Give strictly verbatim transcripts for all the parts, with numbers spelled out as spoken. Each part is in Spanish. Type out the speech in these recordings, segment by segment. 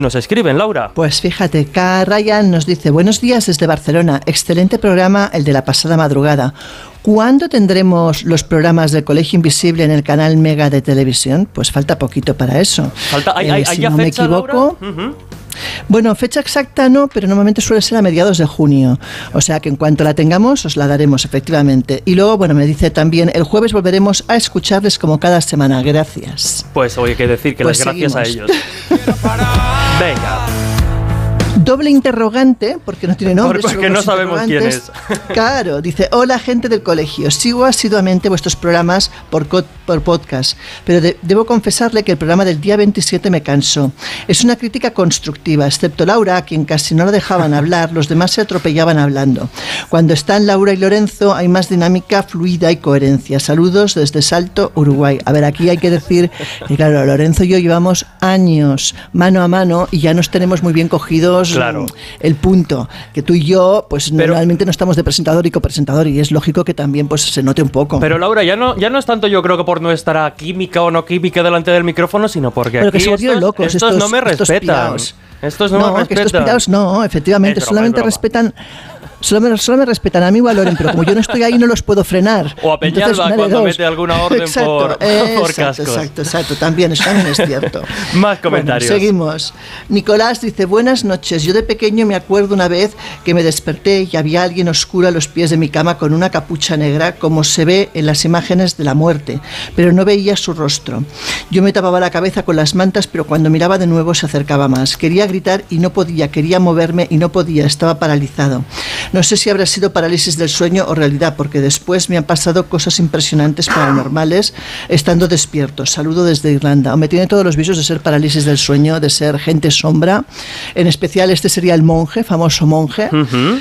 nos escriben, Laura? Pues fíjate, K. Ryan nos dice: buenos días desde Barcelona, excelente programa el de la pasada madrugada. ¿Cuándo tendremos los programas del Colegio Invisible en el canal Mega de televisión? Pues falta poquito para eso. Falta, ¿Hay, eh, hay, si hay ya no fecha, me equivoco. Laura? Uh-huh. Bueno, fecha exacta no, pero normalmente suele ser a mediados de junio. O sea que en cuanto la tengamos, os la daremos, efectivamente. Y luego, bueno, me dice también, el jueves volveremos a escucharles como cada semana. Gracias. Pues hoy hay que decir que pues las gracias seguimos. a ellos. Venga. Doble interrogante, porque no tiene nombre. Porque no sabemos quién es. Claro, dice: hola gente del colegio, sigo asiduamente vuestros programas por, co- por podcast, pero de- debo confesarle que el programa del día veintisiete me cansó. Es una crítica constructiva, excepto Laura, a quien casi no la dejaban hablar, los demás se atropellaban hablando. Cuando están Laura y Lorenzo hay más dinámica, fluida y coherencia. Saludos desde Salto, Uruguay. A ver, aquí hay que decir que claro, Lorenzo y yo llevamos años mano a mano y ya nos tenemos muy bien cogidos. Claro. El punto, que tú y yo pues pero, normalmente no estamos de presentador y copresentador y es lógico que también pues se note un poco. Pero Laura, ya no, ya no es tanto yo creo que por nuestra química o no química delante del micrófono, sino porque pero aquí que se volvieron estos, locos, estos estos no me respetan. Estos, estos no, no me respetan. Que estos pirados no, efectivamente, es broma, solamente es broma. respetan Solo me, solo me respetan a mí o a Loren, pero como yo no estoy ahí no los puedo frenar. O a Peñalba cuando dos. mete alguna orden exacto, por, exacto, por cascos. Exacto, exacto, también, eso también es cierto. Más comentarios. Bueno, seguimos. Nicolás dice: buenas noches, yo de pequeño me acuerdo una vez que me desperté y había alguien oscuro a los pies de mi cama con una capucha negra, como se ve en las imágenes de la muerte, pero no veía su rostro. Yo me tapaba la cabeza con las mantas, pero cuando miraba de nuevo se acercaba más. Quería gritar y no podía, quería moverme y no podía, estaba paralizado. No sé si habrá sido parálisis del sueño o realidad, porque después me han pasado cosas impresionantes paranormales estando despierto. Saludo desde Irlanda. O me tiene todos los visos de ser parálisis del sueño, de ser gente sombra. En especial este sería el monje, famoso monje. Uh-huh.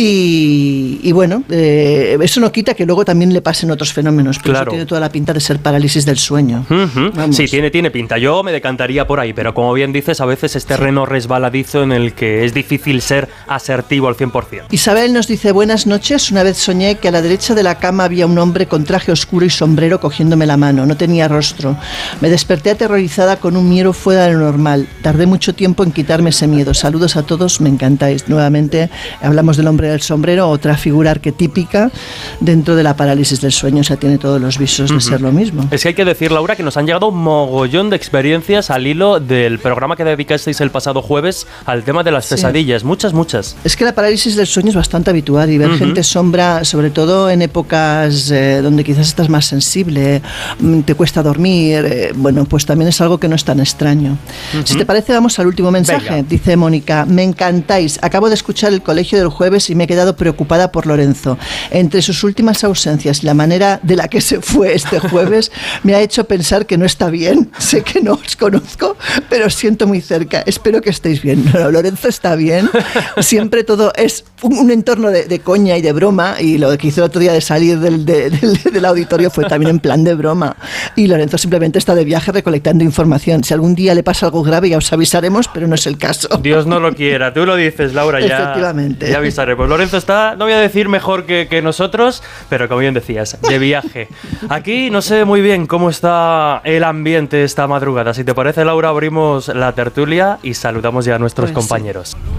Y, y bueno, eh, eso no quita que luego también le pasen otros fenómenos, pero claro. Eso tiene toda la pinta de ser parálisis del sueño. Uh-huh. Sí, tiene, tiene pinta. Yo me decantaría por ahí, pero como bien dices, a veces es terreno sí. resbaladizo en el que es difícil ser asertivo al cien por ciento. Isabel nos dice: buenas noches, una vez soñé que a la derecha de la cama había un hombre con traje oscuro y sombrero cogiéndome la mano, no tenía rostro. Me desperté aterrorizada con un miedo fuera de lo normal. Tardé mucho tiempo en quitarme ese miedo. Saludos a todos, me encantáis. Nuevamente hablamos del hombre del sombrero, otra figura arquetípica dentro de la parálisis del sueño, o sea, tiene todos los visos uh-huh. de ser lo mismo. Es que hay que decir, Laura, que nos han llegado un mogollón de experiencias al hilo del programa que dedicasteis el pasado jueves al tema de las sí. pesadillas, muchas, muchas. Es que la parálisis del sueño es bastante habitual y ver uh-huh. gente sombra, sobre todo en épocas eh, donde quizás estás más sensible, te cuesta dormir, eh, bueno, pues también es algo que no es tan extraño. Uh-huh. Si te parece, vamos al último mensaje. Venga. Dice Mónica: me encantáis, acabo de escuchar el colegio del jueves y me he quedado preocupada por Lorenzo. Entre sus últimas ausencias y la manera de la que se fue este jueves me ha hecho pensar que no está bien. Sé que no os conozco, pero os siento muy cerca. Espero que estéis bien. No, Lorenzo está bien. Siempre todo es un, un entorno de, de coña y de broma, y lo que hizo el otro día de salir del, de, del, del auditorio fue también en plan de broma. Y Lorenzo simplemente está de viaje recolectando información. Si algún día le pasa algo grave ya os avisaremos, pero no es el caso. Dios no lo quiera. Tú lo dices, Laura, ya, Efectivamente. ya avisaremos. Lorenzo está, no voy a decir mejor que, que nosotros, pero como bien decías, de viaje. Aquí no sé muy bien cómo está el ambiente esta madrugada. Si te parece, Laura, abrimos la tertulia y saludamos ya a nuestros pues compañeros. Sí.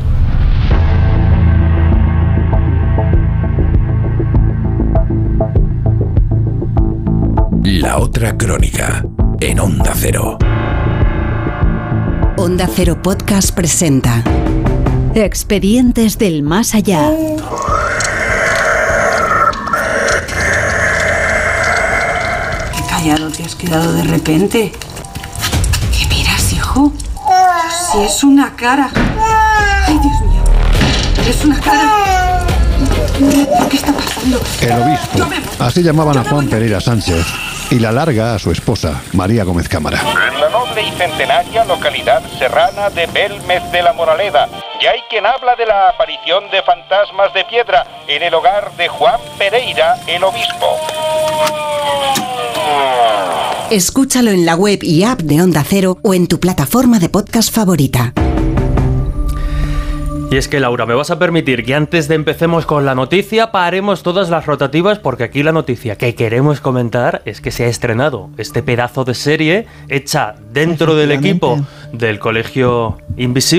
La otra crónica en Onda Cero. Onda Cero Podcast presenta Expedientes del Más Allá. Qué callado te has quedado de repente. ¿Qué miras, hijo? Si es una cara. Ay, Dios mío. Es una cara. ¿Qué está pasando? El obispo. Así llamaban a Juan Pereira Sánchez. Y la larga a su esposa, María Gómez Cámara. En la noble y centenaria localidad serrana de Belmez de la Moraleda, y hay quien habla de la aparición de fantasmas de piedra en el hogar de Juan Pereira, el obispo. Escúchalo en la web y app de Onda Cero o en tu plataforma de podcast favorita. Y es que, Laura, me vas a permitir que antes de empecemos con la noticia paremos todas las rotativas, porque aquí la noticia que queremos comentar es que se ha estrenado este pedazo de serie hecha dentro del equipo del Colegio Invisible.